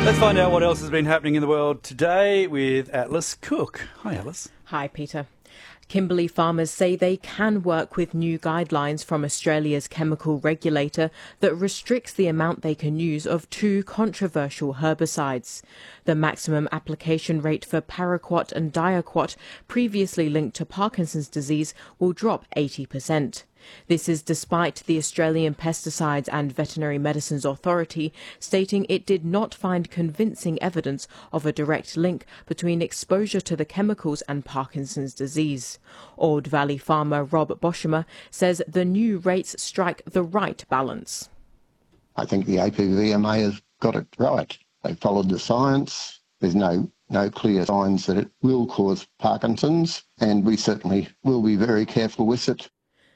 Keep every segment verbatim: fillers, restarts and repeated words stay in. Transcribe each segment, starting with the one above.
Let's find out what else has been happening in the world today with Atlas Cook. Hi, Atlas. Hi, Peter. Kimberley farmers say they can work with new guidelines from Australia's chemical regulator that restricts the amount they can use of two controversial herbicides. The maximum application rate for paraquat and diaquat, previously linked to Parkinson's disease, will drop eighty percent. This is despite the Australian Pesticides and Veterinary Medicines Authority stating it did not find convincing evidence of a direct link between exposure to the chemicals and Parkinson's disease. Ord Valley farmer Rob Boshimer says the new rates strike the right balance. I think the A P V M A has got it right. They followed the science. There's no no clear signs that it will cause Parkinson's, and we certainly will be very careful with it.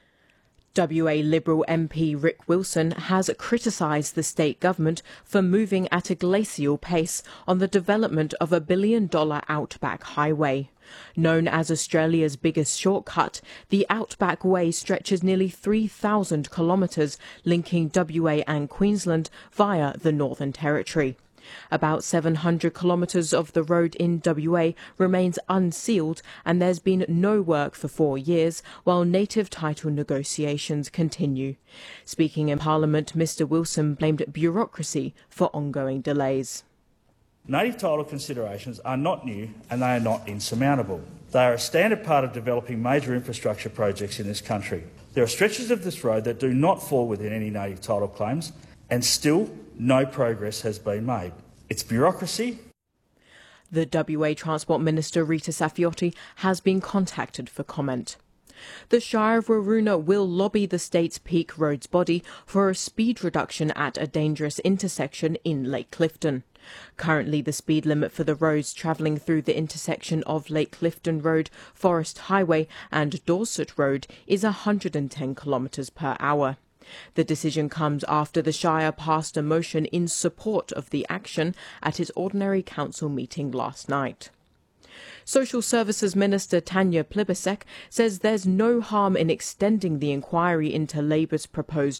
W A Liberal M P Rick Wilson has criticised the state government for moving at a glacial pace on the development of a billion-dollar Outback Highway. Known as Australia's biggest shortcut, the Outback Way stretches nearly three thousand kilometres, linking W A and Queensland via the Northern Territory. About seven hundred kilometres of the road in W A remains unsealed, and there's been no work for four years while native title negotiations continue. Speaking in Parliament, Mr Wilson blamed bureaucracy for ongoing delays. Native title considerations are not new and they are not insurmountable. They are a standard part of developing major infrastructure projects in this country. There are stretches of this road that do not fall within any native title claims, and still no progress has been made. It's bureaucracy. The W A Transport Minister Rita Saffioti has been contacted for comment. The Shire of Waroona will lobby the state's peak roads body for a speed reduction at a dangerous intersection in Lake Clifton. Currently, the speed limit for the roads travelling through the intersection of Lake Clifton Road, Forest Highway and Dorset Road is one hundred ten kilometres per hour. The decision comes after the Shire passed a motion in support of the action at its ordinary council meeting last night. Social Services Minister Tanya Plibersek says there's no harm in extending the inquiry into Labour's proposed